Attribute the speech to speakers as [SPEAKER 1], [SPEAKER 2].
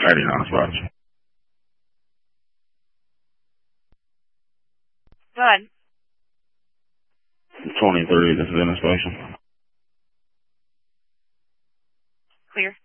[SPEAKER 1] 89 spots.
[SPEAKER 2] Go ahead.
[SPEAKER 1] 23, this is an inspection.
[SPEAKER 2] Clear.